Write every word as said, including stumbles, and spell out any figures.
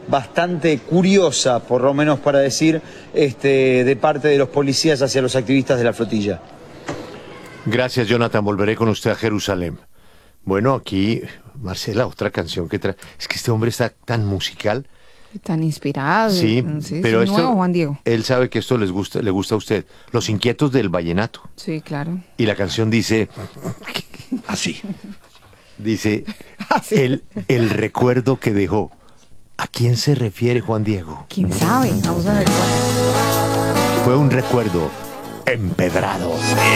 bastante curiosa, por lo menos para decir, este, de parte de los policías hacia los activistas de la flotilla. Gracias, Jonathan. Volveré con usted a Jerusalén. Bueno, aquí, Marcela, otra canción que trae. Es que este hombre está tan musical. Tan inspirado. Sí, sí pero sí, esto, nuevo, Juan Diego. Él sabe que esto les gusta, le gusta a usted. Los Inquietos del Vallenato. Sí, claro. Y la canción dice así. Dice, Así. el, el recuerdo que dejó. ¿A quién se refiere Juan Diego? ¿Quién sabe? Vamos a ver cuál. Fue un recuerdo empedrado.